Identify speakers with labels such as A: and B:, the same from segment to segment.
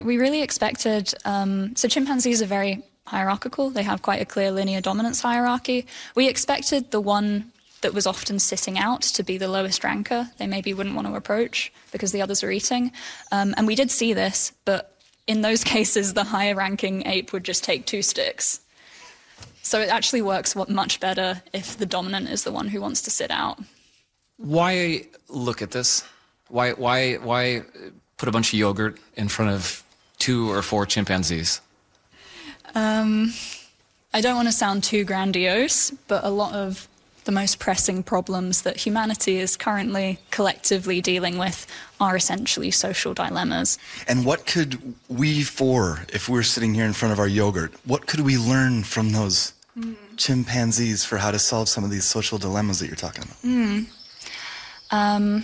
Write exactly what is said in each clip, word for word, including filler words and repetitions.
A: We really expected, um, so chimpanzees are very hierarchical. They have quite a clear linear dominance hierarchy. We expected the one that was often sitting out to be the lowest ranker. They maybe wouldn't want to approach because the others are eating. Um, and we did see this, but in those cases, the higher ranking ape would just take two sticks. So it actually works much better if the dominant is the one who wants to sit out.
B: Why look at this? Why, why, why put a bunch of yogurt in front of two or four chimpanzees?
A: Um, I don't want to sound too grandiose, but a lot of the most pressing problems that humanity is currently collectively dealing with are essentially social dilemmas.
C: And what could we four, if we were sitting here in front of our yogurt, what could we learn from those mm. chimpanzees for how to solve some of these social dilemmas that you're talking about?
A: Mm. Um,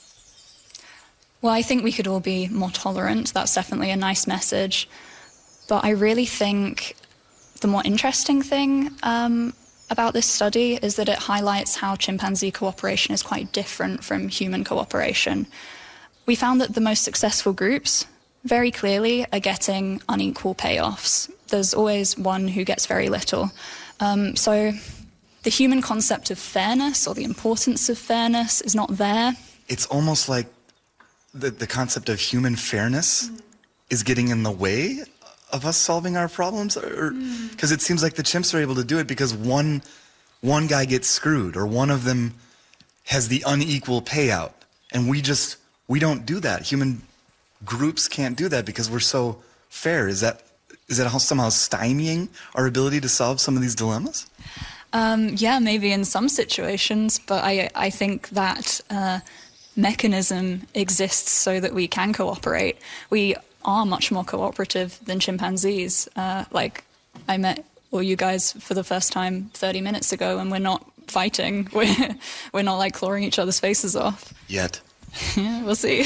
A: well, I think we could all be more tolerant. That's definitely a nice message. But I really think the more interesting thing um, about this study is that it highlights how chimpanzee cooperation is quite different from human cooperation. We found that the most successful groups very clearly are getting unequal payoffs. There's always one who gets very little. Um, so the human concept of fairness or the importance of fairness is not there.
C: It's almost like the, the concept of human fairness mm. is getting in the way of us solving our problems, or because mm. it seems like the chimps are able to do it because one one guy gets screwed or one of them has the unequal payout, and we just we don't do that. Human groups can't do that because we're so fair. Is that is that somehow stymieing our ability to solve some of these dilemmas?
A: Um, yeah, maybe in some situations, but I I think that uh, mechanism exists so that we can cooperate. We are much more cooperative than chimpanzees. Uh, like, I met all you guys for the first time thirty minutes ago, and we're not fighting. We're, we're not, like, clawing each other's faces off.
C: Yet.
A: Yeah, we'll see.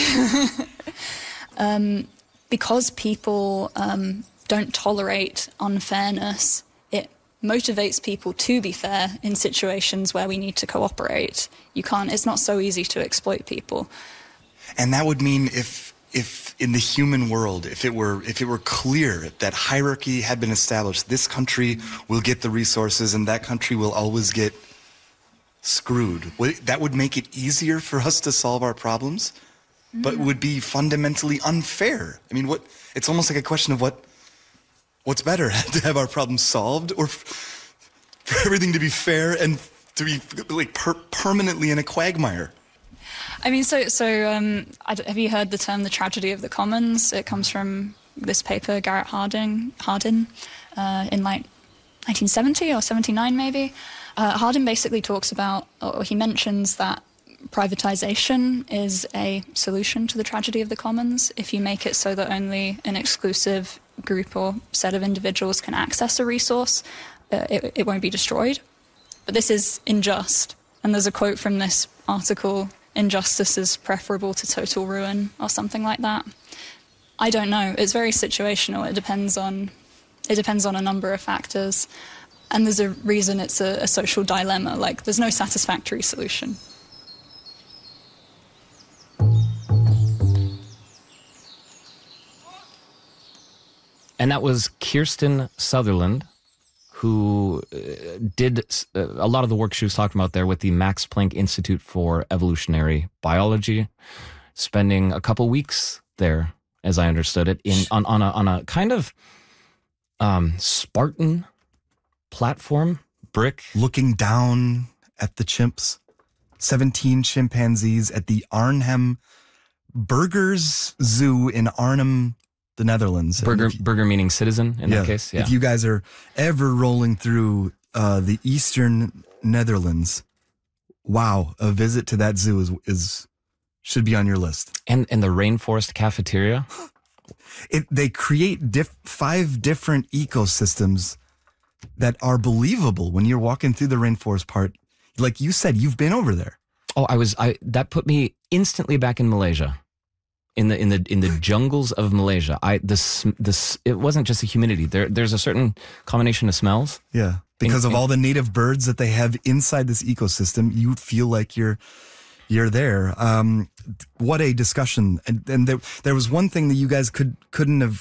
A: um, because people um, don't tolerate unfairness, it motivates people to be fair in situations where we need to cooperate. You can't, it's not so easy to exploit people.
C: And that would mean if If in the human world, if it were if it were clear that hierarchy had been established, this country will get the resources and that country will always get screwed, that would make it easier for us to solve our problems, mm. but would be fundamentally unfair. I mean, what? It's almost like a question of what what's better, to have our problems solved or for everything to be fair and to be like per permanently in a quagmire.
A: I mean, so, so um, have you heard the term the tragedy of the commons? It comes from this paper, Garrett Hardin, Hardin uh, in like nineteen seventy or seventy-nine maybe. Uh, Hardin basically talks about, or he mentions that privatization is a solution to the tragedy of the commons. If you make it so that only an exclusive group or set of individuals can access a resource, uh, it, it won't be destroyed. But this is unjust. And there's a quote from this article, "Injustice is preferable to total ruin," or something like that. I don't know. It's very situational. It depends on, it depends on a number of factors. And there's a reason it's a, a social dilemma. Like, there's no satisfactory solution.
B: And that was Kirsten Sutherland, who uh, did uh, a lot of the work she was talking about there with the Max Planck Institute for Evolutionary Biology, spending a couple weeks there, as I understood it, in on, on, a, on a kind of um, Spartan platform, brick.
C: Looking down at the chimps, seventeen chimpanzees at the Arnhem Burgers Zoo in Arnhem, the Netherlands.
B: Burger,
C: you,
B: burger meaning citizen in
C: yeah,
B: that case. Yeah.
C: If you guys are ever rolling through uh, the Eastern Netherlands, wow, a visit to that zoo is is should be on your list.
B: And and the rainforest cafeteria.
C: It they create diff, five different ecosystems that are believable when you're walking through the rainforest part. Like you said, you've been over there.
B: Oh, I was. I that put me instantly back in Malaysia. In the in the in the jungles of Malaysia, I this this it wasn't just the humidity. There there's a certain combination of smells.
C: Yeah, because in, of in, all the native birds that they have inside this ecosystem, you feel like you're
D: you're there. Um, what a discussion. And, and there, there was one thing that you guys could, couldn't have